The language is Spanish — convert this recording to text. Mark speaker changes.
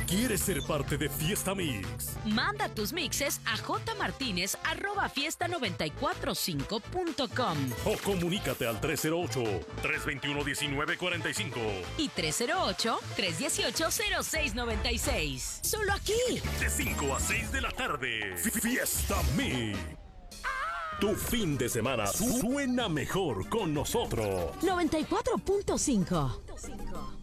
Speaker 1: ¿Quieres ser parte de Fiesta Mix?
Speaker 2: Manda tus mixes a jmartinez@fiesta945.com
Speaker 1: O comunícate al 308-321-1945
Speaker 2: y 308-318-0696. Solo aquí.
Speaker 1: De 5 a 6 de la tarde. Fiesta Mix. Tu fin de semana suena mejor con nosotros.
Speaker 2: 94.5